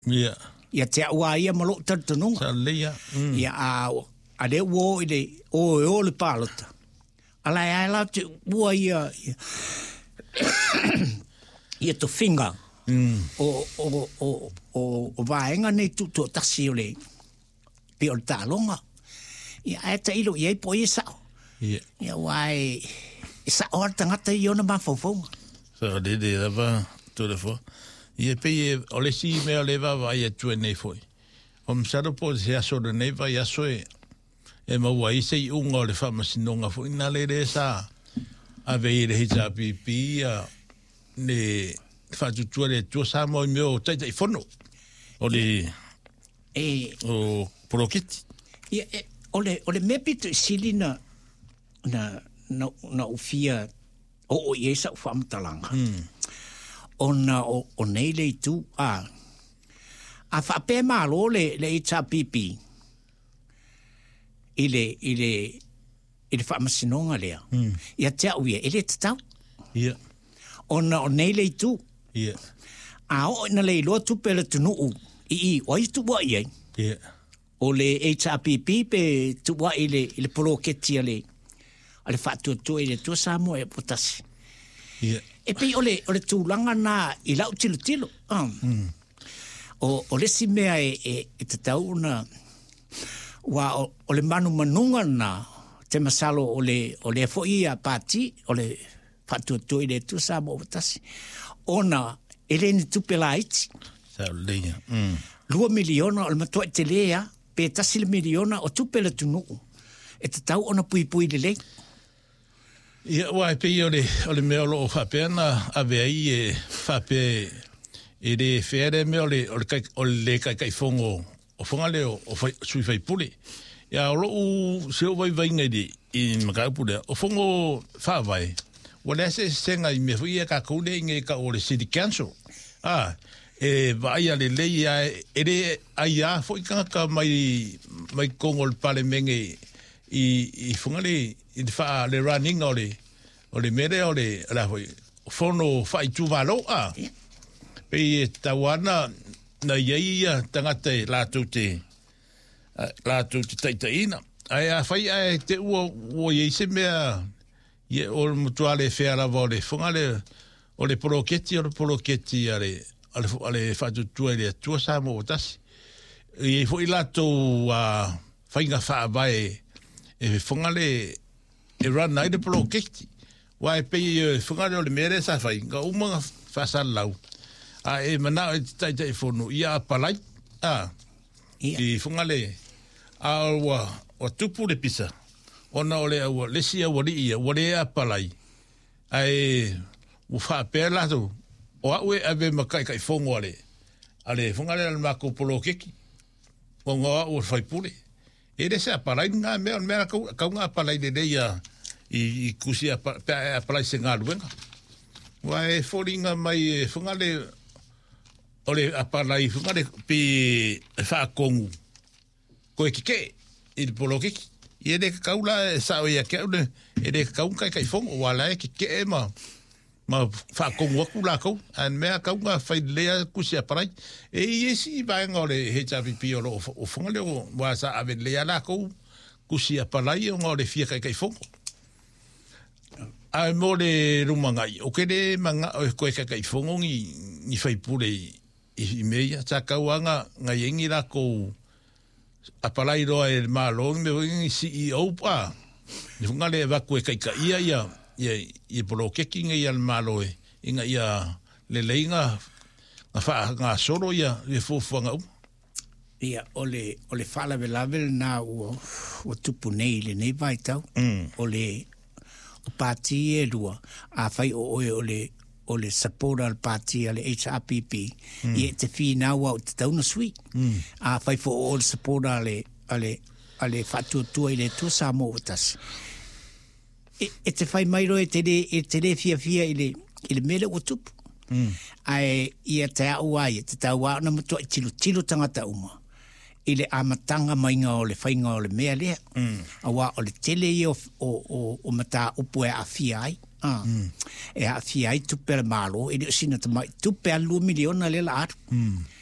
Ia. Ia te ua ia malo tatununga. Sa leia. Ia a le uo i le o le palota. Ala e ala te ua ia ia to finga. O vaenga nei tu tasi o le pe o le talonga. Ia e ta ilo ia i po i sao. Ia wai isa o tangata i ona mawhauwhaunga. Sa de lava to le fo. Ia pe o le si mea leva vai e tue nei foi. O msaro po se aso de nei vai aso e maua i se i unga o le whamasinonga foi. Nā le sa a vei le hita pipi a ne whatutua le tua sa mo i meo taitai whono. O le o porokiti. Ia o le mepito i sili na ufia o i esa whamatalanga. O nei le tu a whape malo le ita pipi i le whamasinonga lea. Ia te au ia, ele te tau. Ia. O nei le tu. Ia. A o ina le iloa tu pele tunuu i o i tu wa iei. Ia. O le ita pipi pe tu wa i le poloketi a le whatuatua i le tua samo e potasi. Ia. E pei o le tūlanga nā i lau tilo. O le si mea e te tau na wa o le manu manunga na te masalo o le foi a pati o le whatuatua i le tua samo o potasi. Ona ele ni tupela iti. Sa leia. 2 miliona o le matua i te lea pe tasi le miliona o tupela tunu. E te tau ona pui le lei. Ia wa pe o le mea lo whapea na a vei e whapea e le where mea o le kai fongo o fonga leo o sui whai pule. Ia o lo se o vai ngai di i makaupule o fongo whawai. Wale se senga i me fui e ka kaule inge ka o le City Council. E vai a le lei e le aia foi ka mai kongo le pale menge i fonga le i fa le running o le mere o le la foi fono fai tu valo pe tawana na ia tangata la tu te taitaina ai a fai ai te o ye se me ye o mutuale fera vole fonga o le poloketi ale fa tu le tu sa mo tas e foi la to fai nga fa vai e fonga le e run night poloketi wai pe fonga le mere sa fai nga uma fa sa lau e mana tai fono ia palai e fonga le o tupu le pisa ona ole o le sia wali a palai ai u fa pela to o awe ave makai kai fongo ale fonga le mako polokeki o nga o fai pule ele se palai nga me ka nga palai de ia i kusia palai se nga luenga wai foringa mai fonga le ole a palai fonga le pe fa kongu ko kike il polokeki ele kaula sa ia ke ele kaunga kai fongo wala ke ma fa kongu kula ko an me kaunga fa le kusia palai e yesi ba ngole HPP o fonga le wa sa ave le ala ko kusia palai ngole fia kai fongo ai mo le rumangai o ke le manga o ko kai fongo ni fai pule i meia ta kauanga ngai ingi la ko a palai roa e malo me wing CEO pa ni funga le va ko kai ia i polokeki ngai al malo inga ia le leinga fa nga solo ia le fuanga ia ole fala velavel na o tupu nei le nei vai tau ole o pati e lua a fai o le support al pati ale HRPP i te fina wa te tauna sui a fai fo o le support ale fatu tu ile tu sa mo tas e te fai mai ro e te fia ile mele o tupu ai ia te au te tau na moto tilo tangata uma ile amatanga mainga o le whainga o le mea lea. Awa o le tele i o mata upu e a fiai. E a fiai tupe le malo, e le sina tamai tupe a 2 miliona le la atu.